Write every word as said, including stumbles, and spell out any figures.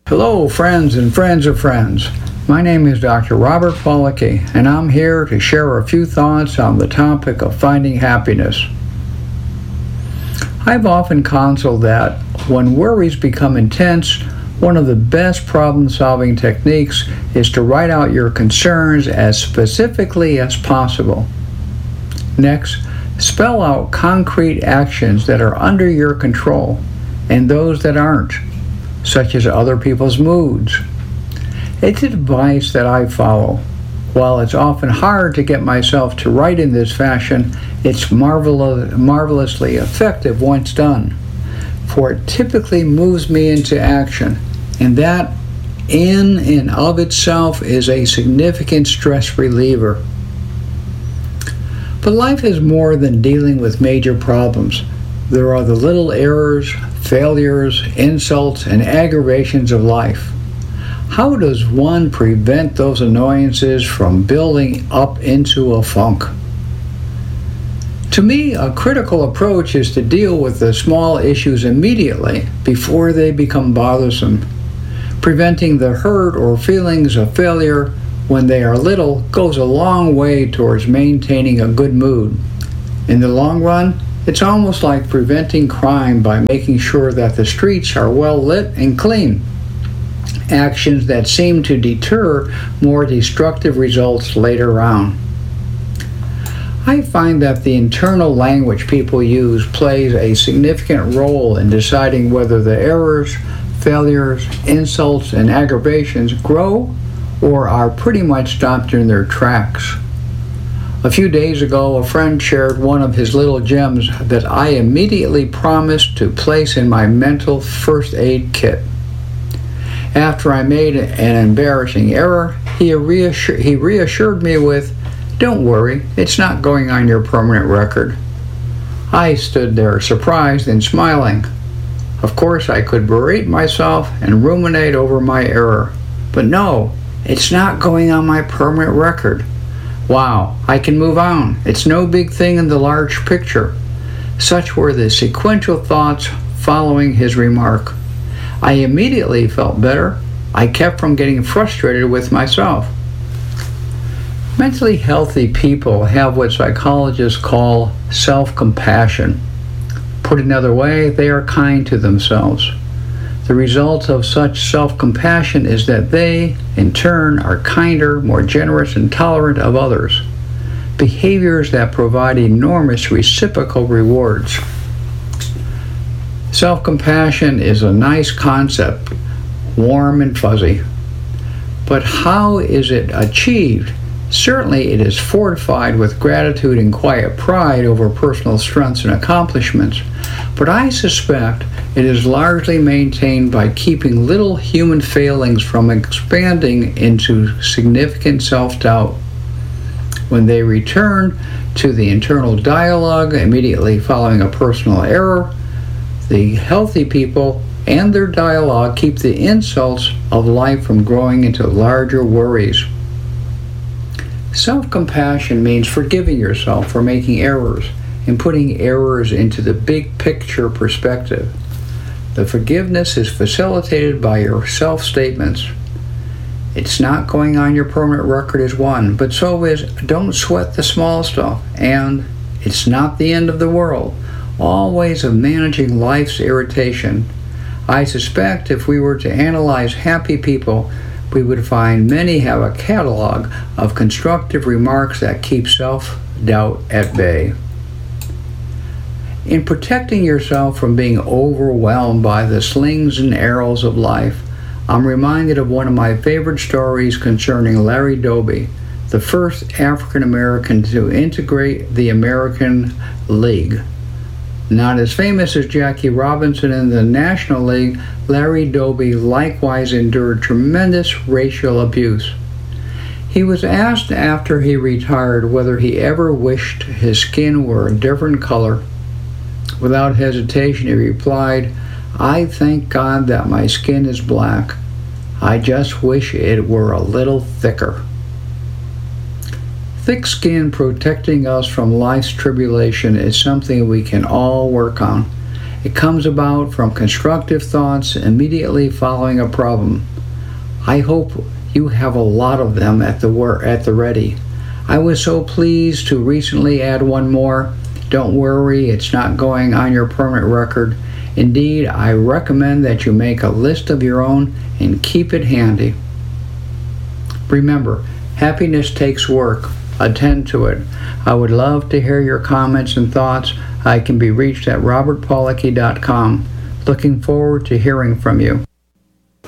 Hello, friends and friends of friends. My name is Doctor Robert Pollocky, and I'm here to share a few thoughts on the topic of finding happiness. I've often counseled that when worries become intense, one of the best problem-solving techniques is to write out your concerns as specifically as possible. Next, spell out concrete actions that are under your control and those that aren't, such as other people's moods. It's advice that I follow. While it's often hard to get myself to write in this fashion, it's marvelous, marvelously effective once done, for it typically moves me into action, and that in and of itself is a significant stress reliever. But life is more than dealing with major problems. There are the little errors, failures, insults, and aggravations of life. How does one prevent those annoyances from building up into a funk? To me, a critical approach is to deal with the small issues immediately before they become bothersome. Preventing the hurt or feelings of failure when they are little goes a long way towards maintaining a good mood. In the long run, it's almost like preventing crime by making sure that the streets are well lit and clean. Actions that seem to deter more destructive results later on. I find that the internal language people use plays a significant role in deciding whether the errors, failures, insults, and aggravations grow or are pretty much stopped in their tracks. A few days ago, a friend shared one of his little gems that I immediately promised to place in my mental first aid kit. After I made an embarrassing error, he, reassure, he reassured me with, "Don't worry, it's not going on your permanent record." I stood there surprised and smiling. Of course, I could berate myself and ruminate over my error, but no, it's not going on my permanent record. Wow, I can move on. It's no big thing in the large picture. Such were the sequential thoughts following his remark. I immediately felt better. I kept from getting frustrated with myself. Mentally healthy people have what psychologists call self-compassion. Put another way, they are kind to themselves. The result of such self-compassion is that they, in turn, are kinder, more generous, and tolerant of others. Behaviors that provide enormous reciprocal rewards. Self-compassion is a nice concept, warm and fuzzy. But how is it achieved? Certainly it is fortified with gratitude and quiet pride over personal strengths and accomplishments, but I suspect it is largely maintained by keeping little human failings from expanding into significant self-doubt. When they return to the internal dialogue immediately following a personal error, the healthy people and their dialogue keep the insults of life from growing into larger worries. Self-compassion means forgiving yourself for making errors and putting errors into the big picture perspective. The forgiveness is facilitated by your self-statements. It's not going on your permanent record is one, but so is don't sweat the small stuff, and it's not the end of the world. All ways of managing life's irritation. I suspect if we were to analyze happy people, we would find many have a catalog of constructive remarks that keep self-doubt at bay. In protecting yourself from being overwhelmed by the slings and arrows of life, I'm reminded of one of my favorite stories concerning Larry Doby, the first African American to integrate the American League. Not as famous as Jackie Robinson in the National League, Larry Doby likewise endured tremendous racial abuse. He was asked after he retired whether he ever wished his skin were a different color. Without hesitation, he replied, "I thank God that my skin is black. I just wish it were a little thicker." Thick skin protecting us from life's tribulation is something we can all work on. It comes about from constructive thoughts immediately following a problem. I hope you have a lot of them at the wor- at the ready. I was so pleased to recently add one more. Don't worry, it's not going on your permanent record. Indeed, I recommend that you make a list of your own and keep it handy. Remember, happiness takes work. Attend to it. I would love to hear your comments and thoughts. I can be reached at robert pollocky dot com. Looking forward to hearing from you.